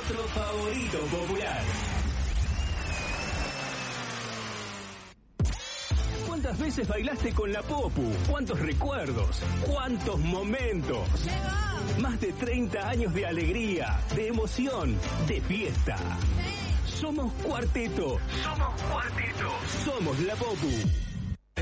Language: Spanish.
nuestro favorito popular. ¿Cuántas veces bailaste con la Popu? ¿Cuántos recuerdos? ¿Cuántos momentos? Más de 30 años de alegría, de emoción, de fiesta. Somos Cuarteto. Somos la Popu.